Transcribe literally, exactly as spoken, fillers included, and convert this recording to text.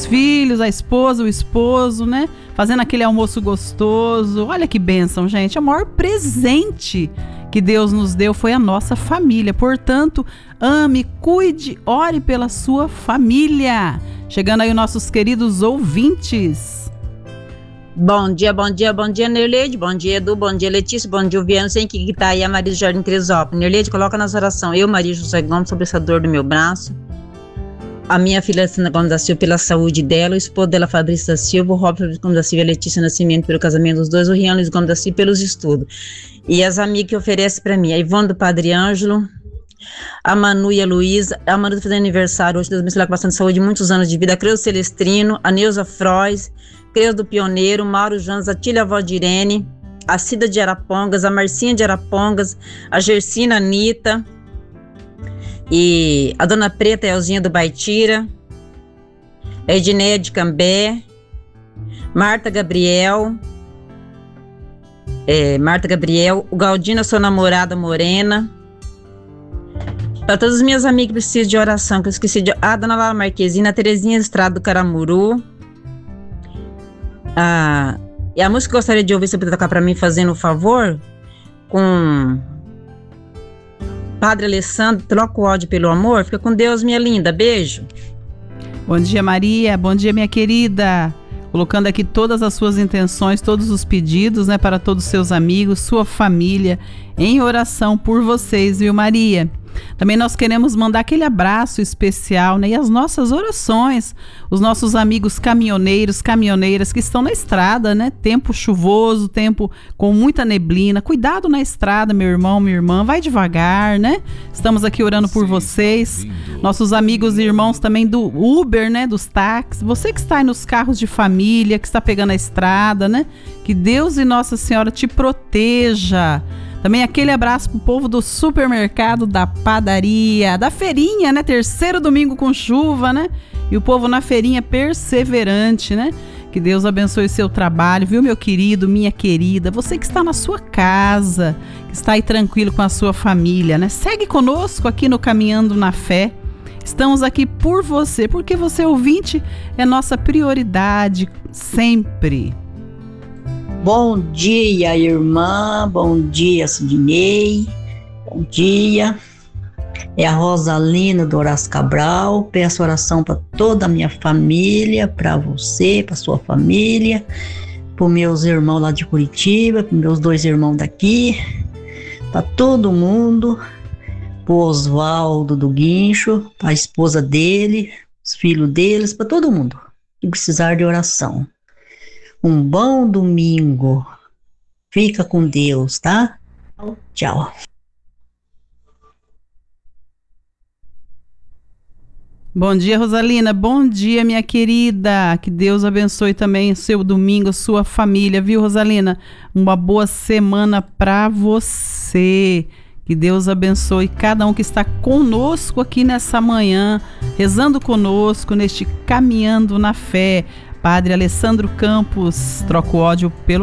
filhos, a esposa, o esposo, né? Fazendo aquele almoço gostoso. Olha que bênção, gente. O maior presente que Deus nos deu foi a nossa família. Portanto, ame, cuide, ore pela sua família. Chegando aí os nossos queridos ouvintes. Bom dia, bom dia, bom dia, Nerleide, bom dia, Edu, bom dia, Letícia, bom dia, Viano, sem que tá aí a Maria do Jardim Crisópolis. Nerleide, coloca na oração, eu, Maria José Gomes, sobre essa dor do meu braço, a minha filha Sandra Gomes da Silva pela saúde dela, o esposo dela, Fabrício da Silva, o Robert Gomes da Silva e a Letícia Nascimento pelo casamento dos dois, o Rian Luiz Gomes da Silva pelos estudos. E as amigas que oferecem pra mim, a Ivone do Padre Ângelo, a Manu e a Luísa, a Manu tá fazendo aniversário hoje, Deus me com bastante saúde, muitos anos de vida, a Creuza Celestrino, a Neuza Frois, Creuza do Pioneiro, Mauro Janos, a Tília Valdirene, a Cida de Arapongas, a Marcinha de Arapongas, a Gersina Anitta, e a Dona Preta Elzinha do Baitira, a Edneia de Cambé, Marta Gabriel, é, Marta Gabriel, o Galdino, sua namorada Morena, para todas as minhas amigas que precisam de oração, que eu esqueci de... A Dona Lara Marquezina, a Terezinha Estrada do Caramuru, a... e a música que eu gostaria de ouvir, você pode tocar para mim, fazendo um favor, com Padre Alessandro, troca o ódio pelo amor. Fica com Deus, minha linda, beijo. Bom dia, Maria, bom dia, minha querida. Colocando aqui todas as suas intenções, todos os pedidos, né, para todos os seus amigos, sua família, em oração por vocês, viu, Maria? Também nós queremos mandar aquele abraço especial, né, e as nossas orações, os nossos amigos caminhoneiros, caminhoneiras que estão na estrada, né, tempo chuvoso, tempo com muita neblina, cuidado na estrada, meu irmão, minha irmã, vai devagar, né, estamos aqui orando por vocês, nossos amigos e irmãos também do Uber, né, dos táxis, você que está aí nos carros de família, que está pegando a estrada, né, que Deus e Nossa Senhora te proteja. Também aquele abraço pro povo do supermercado, da padaria, da feirinha, né? Terceiro domingo com chuva, né? E o povo na feirinha perseverante, né? Que Deus abençoe seu trabalho, viu, meu querido, minha querida? Você que está na sua casa, que está aí tranquilo com a sua família, né? Segue conosco aqui no Caminhando na Fé. Estamos aqui por você, porque você, ouvinte, é nossa prioridade sempre. Bom dia, irmã, bom dia, Sidney, bom dia, é a Rosalina do Horácio Cabral, peço oração para toda a minha família, para você, para sua família, para meus irmãos lá de Curitiba, para meus dois irmãos daqui, para todo mundo, para o Oswaldo do Guincho, para a esposa dele, os filhos deles, para todo mundo que precisar de oração. Um bom domingo. Fica com Deus, tá? Tchau. Bom dia, Rosalina. Bom dia, minha querida. Que Deus abençoe também o seu domingo, a sua família, viu, Rosalina? Uma boa semana para você. Que Deus abençoe cada um que está conosco aqui nessa manhã, rezando conosco neste Caminhando na Fé. Padre Alessandro Campos, troca o ódio pelo